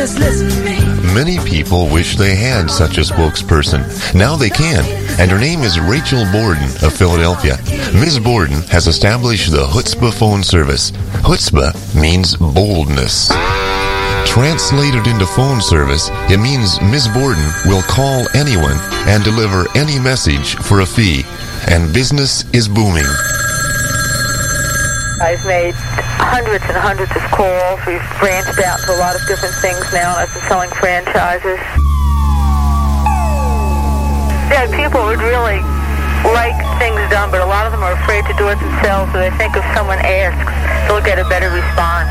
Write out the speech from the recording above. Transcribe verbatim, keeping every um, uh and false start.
just listen to me. Many people wish they had such a spokesperson. Now they can, and her name is Rachel Borden of Philadelphia. Miz Borden has established the Chutzpah phone service. Chutzpah means boldness. Translated into phone service, it means Miz Borden will call anyone and deliver any message for a fee, and business is booming. I've made hundreds and hundreds of calls. We've branched out to a lot of different things now. I've been selling franchises. Yeah, people would really like things done, but a lot of them are afraid to do it themselves, so they think if someone asks, they'll get a better response.